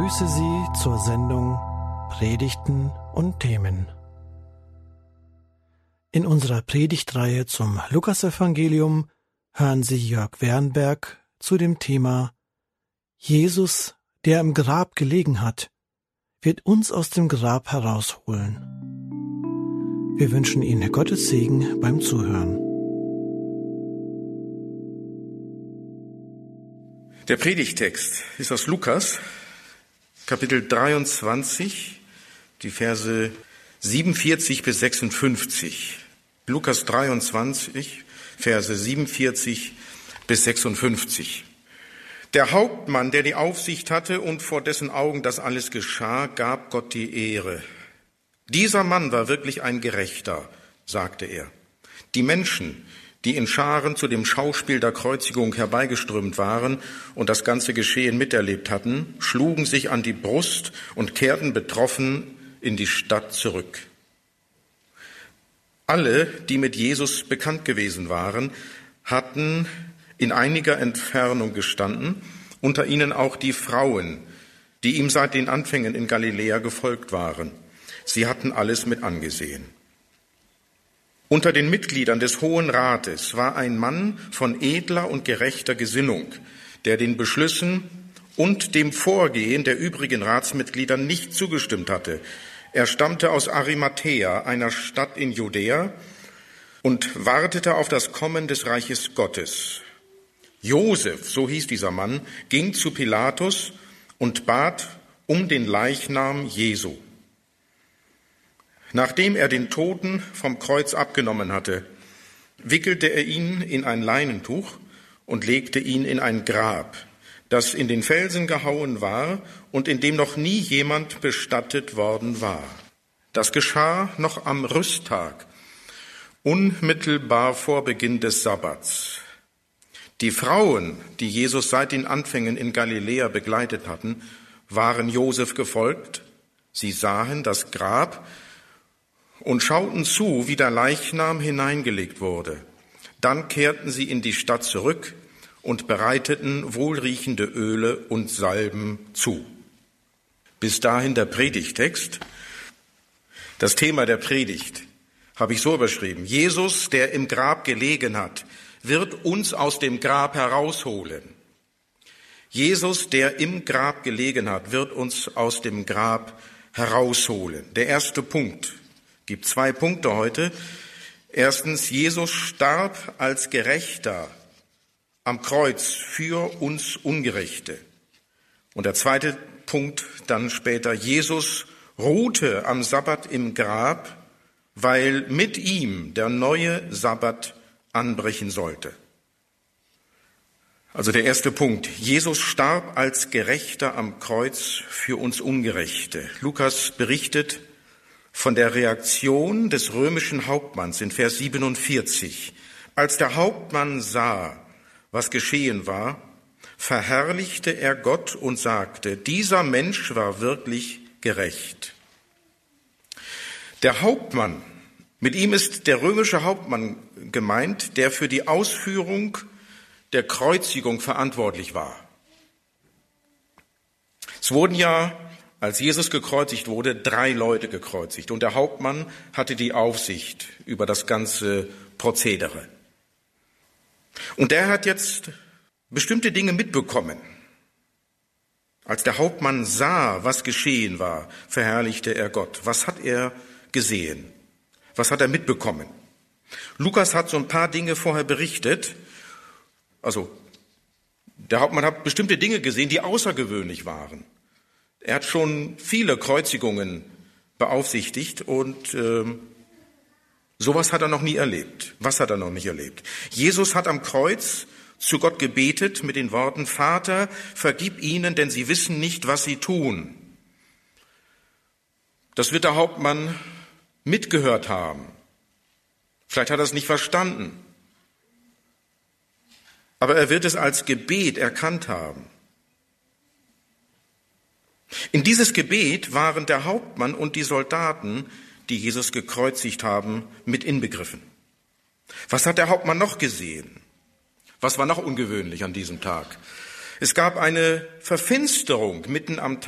begrüße Sie zur Sendung Predigten und Themen. In unserer Predigtreihe zum Lukasevangelium hören Sie Jörg Wernberg zu dem Thema Jesus, der im Grab gelegen hat, wird uns aus dem Grab herausholen. Wir wünschen Ihnen Gottes Segen beim Zuhören. Der Predigtext ist aus Lukas, Kapitel 23, die Verse 47 bis 56. Lukas 23, Verse 47 bis 56. Der Hauptmann, der die Aufsicht hatte und vor dessen Augen das alles geschah, gab Gott die Ehre. Dieser Mann war wirklich ein Gerechter, sagte er. Die Menschen, die in Scharen zu dem Schauspiel der Kreuzigung herbeigeströmt waren und das ganze Geschehen miterlebt hatten, schlugen sich an die Brust und kehrten betroffen in die Stadt zurück. Alle, die mit Jesus bekannt gewesen waren, hatten in einiger Entfernung gestanden, unter ihnen auch die Frauen, die ihm seit den Anfängen in Galiläa gefolgt waren. Sie hatten alles mit angesehen. Unter den Mitgliedern des Hohen Rates war ein Mann von edler und gerechter Gesinnung, der den Beschlüssen und dem Vorgehen der übrigen Ratsmitglieder nicht zugestimmt hatte. Er stammte aus Arimathäa, einer Stadt in Judäa, und wartete auf das Kommen des Reiches Gottes. Josef, so hieß dieser Mann, ging zu Pilatus und bat um den Leichnam Jesu. Nachdem er den Toten vom Kreuz abgenommen hatte, wickelte er ihn in ein Leinentuch und legte ihn in ein Grab, das in den Felsen gehauen war und in dem noch nie jemand bestattet worden war. Das geschah noch am Rüsttag, unmittelbar vor Beginn des Sabbats. Die Frauen, die Jesus seit den Anfängen in Galiläa begleitet hatten, waren Josef gefolgt. Sie sahen das Grab und schauten zu, wie der Leichnam hineingelegt wurde. Dann kehrten sie in die Stadt zurück und bereiteten wohlriechende Öle und Salben zu. Bis dahin der Predigtext. Das Thema der Predigt habe ich so überschrieben: Jesus, der im Grab gelegen hat, wird uns aus dem Grab herausholen. Jesus, der im Grab gelegen hat, wird uns aus dem Grab herausholen. Der erste Punkt. Es gibt 2 Punkte heute. Erstens, Jesus starb als Gerechter am Kreuz für uns Ungerechte. Und der zweite Punkt dann später: Jesus ruhte am Sabbat im Grab, weil mit ihm der neue Sabbat anbrechen sollte. Also der erste Punkt: Jesus starb als Gerechter am Kreuz für uns Ungerechte. Lukas berichtet von der Reaktion des römischen Hauptmanns in Vers 47. Als der Hauptmann sah, was geschehen war, verherrlichte er Gott und sagte: Dieser Mensch war wirklich gerecht. Der Hauptmann, mit ihm ist der römische Hauptmann gemeint, der für die Ausführung der Kreuzigung verantwortlich war. Es wurden ja, als Jesus gekreuzigt wurde, 3 Leute gekreuzigt, und der Hauptmann hatte die Aufsicht über das ganze Prozedere. Und der hat jetzt bestimmte Dinge mitbekommen. Als der Hauptmann sah, was geschehen war, verherrlichte er Gott. Was hat er gesehen? Was hat er mitbekommen? Lukas hat so ein paar Dinge vorher berichtet. Also, der Hauptmann hat bestimmte Dinge gesehen, die außergewöhnlich waren. Er hat schon viele Kreuzigungen beaufsichtigt und sowas hat er noch nie erlebt. Was hat er noch nicht erlebt? Jesus hat am Kreuz zu Gott gebetet mit den Worten: Vater, vergib ihnen, denn sie wissen nicht, was sie tun. Das wird der Hauptmann mitgehört haben. Vielleicht hat er es nicht verstanden. Aber er wird es als Gebet erkannt haben. In dieses Gebet waren der Hauptmann und die Soldaten, die Jesus gekreuzigt haben, mit inbegriffen. Was hat der Hauptmann noch gesehen? Was war noch ungewöhnlich an diesem Tag? Es gab eine Verfinsterung mitten am